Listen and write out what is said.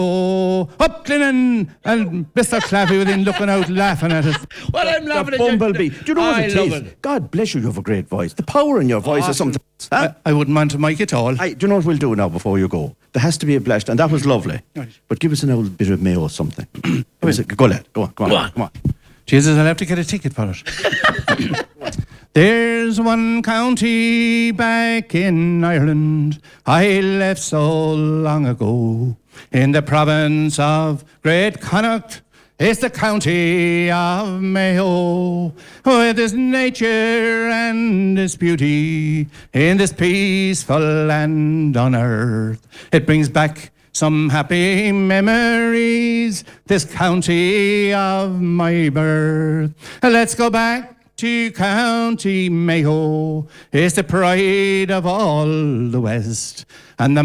Oh, up Clinnan and Mr. Claffey within looking out laughing at it. Well, I'm laughing The at bumblebee. Do you know what it love is? it. God bless you have a great voice. The power in your voice is something. Huh? I wouldn't want to mic it all. Do you know what we'll do now before you go? There has to be a blast, and that was lovely. Right. But give us an old bit of mayo or something. Go, lad. Go on. Jesus, I'll have to get a ticket for it. There's one county back in Ireland I left so long ago. In the province of Great Connacht, it's the county of Mayo. With its nature and its beauty, in this peaceful land on earth, it brings back some happy memories, this county of my birth. Let's go back to County Mayo. It's the pride of all the West, and the